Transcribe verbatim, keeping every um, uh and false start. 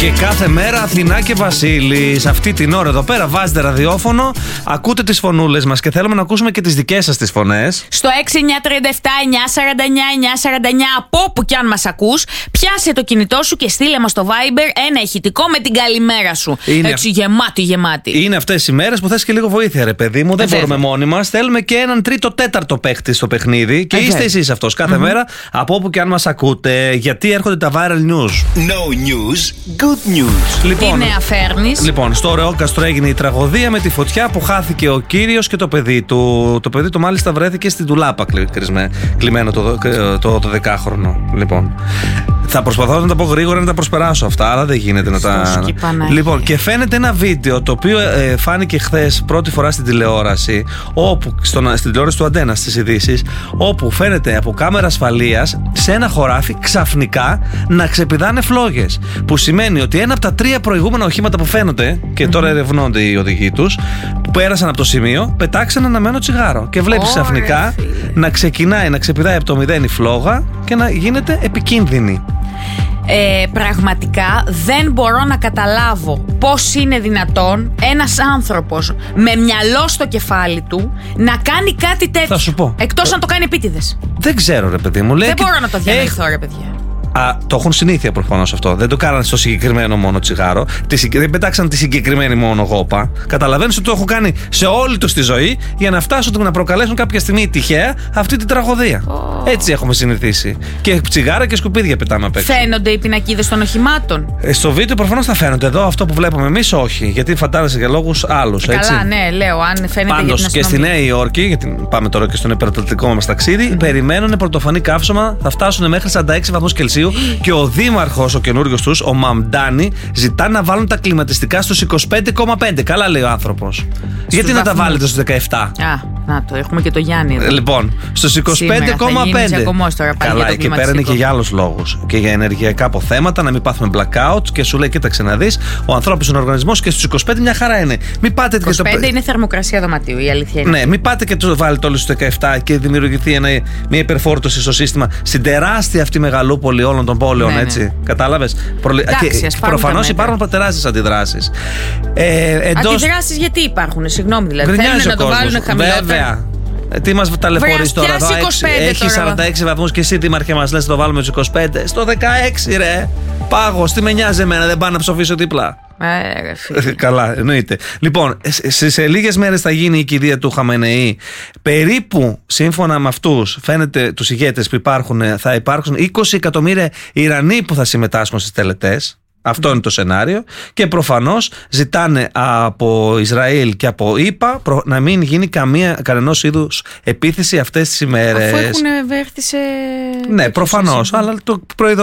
Και κάθε μέρα Αθηνά και Βασίλης. Αυτή την ώρα εδώ πέρα βάζετε ραδιόφωνο, ακούτε τις φωνούλες μας και θέλουμε να ακούσουμε και τις δικές σας τις φωνές. Στο έξι εννιά τρία επτά εννιά σαράντα εννιά εννιά σαράντα εννιά, από όπου κι αν μας ακούς, πιάσε το κινητό σου και στείλε μας στο Viber ένα ηχητικό με την καλημέρα σου. Είναι... Έτσι γεμάτη γεμάτη. Είναι αυτές οι μέρες που θες και λίγο βοήθεια, ρε παιδί μου. Δεν Βέβαια. μπορούμε μόνοι μας. Θέλουμε και έναν τρίτο τέταρτο παίχτη στο παιχνίδι. Και Ε, είστε βέβαια. εσείς αυτός κάθε mm-hmm. μέρα, από όπου και αν μας ακούτε. Γιατί έρχονται τα viral news. No news, good news. Λοιπόν, Τι νέα φέρνεις? Λοιπόν, στο Ρεόκαστρο έγινε η τραγωδία με τη φωτιά που χάθηκε ο κύριος και το παιδί του. Το παιδί του μάλιστα βρέθηκε στην ντουλάπα κλειμένο το, το, το δεκάχρονο. Λοιπόν, θα προσπαθώ να τα πω γρήγορα, να τα προσπεράσω αυτά, αλλά δεν γίνεται να τα. Λοιπόν, και φαίνεται ένα βίντεο το οποίο ε, φάνηκε χθες πρώτη φορά στην τηλεόραση, όπου, στον, στην τηλεόραση του Αντένα στις ειδήσεις, όπου φαίνεται από κάμερα ασφαλείας σε ένα χωράφι ξαφνικά να ξεπηδάνε φλόγες. Που σημαίνει ότι ένα από τα τρία προηγούμενα οχήματα που φαίνονται, και τώρα ερευνώνται οι οδηγοί τους, που πέρασαν από το σημείο, πετάξαν αναμένο τσιγάρο. Και βλέπεις ξαφνικά να ξεκινάει να ξεπηδάει από το μηδέν η φλόγα και να γίνεται επικίνδυνη. Ε, πραγματικά δεν μπορώ να καταλάβω πώς είναι δυνατόν ένας άνθρωπος με μυαλό στο κεφάλι του να κάνει κάτι τέτοιο. Θα σου πω. Εκτός αν το κάνει επίτηδες. Δεν ξέρω, ρε παιδί μου. Λέει, δεν και... μπορώ να το διανοηθώ, ρε παιδιά. Α, το έχουν συνήθεια προφανώς αυτό. Δεν το κάνανε στο συγκεκριμένο μόνο τσιγάρο. Δεν πετάξαν τη συγκεκριμένη μόνο γόπα. Καταλαβαίνεις ότι το έχουν κάνει σε όλη τους τη ζωή για να φτάσουν να προκαλέσουν κάποια στιγμή τυχαία αυτή την τραγωδία. Oh. Έτσι έχουμε συνηθίσει. Και τσιγάρα και σκουπίδια πετάμε απ' έξω. Φαίνονται οι πινακίδες των οχημάτων? Ε, στο βίντεο προφανώς θα φαίνονται. Εδώ αυτό που βλέπουμε εμείς όχι. Γιατί φαντάζεσαι για λόγους άλλους. Καλά, έτσι. Ναι, λέω. Αν φαίνεται. Πάντως για την και στη Νέα Υόρκη, γιατί πάμε τώρα και στον υπερατλαντικό μας ταξίδι, mm. περιμένουν πρωτοφανή καύσωμα, θα φτάσουν μέχρι σαράντα έξι βαθμούς Κελσίου. Και ο δήμαρχος, ο καινούριος τους, ο Μαμντάνι, ζητά να βάλουν τα κλιματιστικά στους είκοσι πέντε κόμμα πέντε. Καλά λέει ο άνθρωπος. Γιατί να τα βάλετε στους δεκαεπτά? Α, να το, έχουμε και το Γιάννη εδώ. Λοιπόν, στους είκοσι πέντε κόμμα πέντε. Καλά, εκεί πέρα είναι και για άλλους λόγους. Και για ενεργειακά αποθέματα, να μην πάθουμε blackout. Και σου λέει, κοίταξε να δεις, ο ανθρώπινος είναι οργανισμός και στους είκοσι πέντε μια χαρά είναι. Μην πάτε είκοσι πέντε και το... είναι θερμοκρασία δωματίου, η αλήθεια είναι. Ναι, μην πάτε και το βάλετε όλοι στους δεκαεπτά και δημιουργηθεί ένα, μια υπερφόρτωση στο σύστημα στην τεράστια αυτή μεγαλούπολη όλων των πόλεων. Ναι, έτσι. Ναι. Κατάλαβες. Προφανώς υπάρχουν τεράστιες αντιδράσεις. Ε, εντός... Αντιδράσεις γιατί υπάρχουν, συγγνώμη δηλαδή. Θέλουν να το βάλουν χαμηλότερα. Βέβαια. Τι μας ταλαιπωρείς τώρα εδώ? Έχει σαράντα έξι βαθμούς και εσύ δήμαρχε μας λες το βάλουμε στους είκοσι πέντε. Στο δεκαέξι ρε. Πάγος, τι με νοιάζει εμένα, δεν πάω να ψοφήσω δίπλα. Ε, Καλά, εννοείται. Λοιπόν, σε, σε λίγες μέρες θα γίνει η κηδεία του Χαμενεή. Περίπου, σύμφωνα με αυτούς, φαίνεται τους ηγέτες που υπάρχουν, θα υπάρξουν είκοσι εκατομμύρια Ιρανοί που θα συμμετάσχουν στις τελετές. Αυτό είναι το σενάριο. Και προφανώς ζητάνε από Ισραήλ και από ΗΠΑ να μην γίνει καμία, κανενός είδους επίθεση αυτές τις ημέρες. Αφού έχουν έρθει σε... Ναι, προφανώς, αλλά το προειδοποιούν.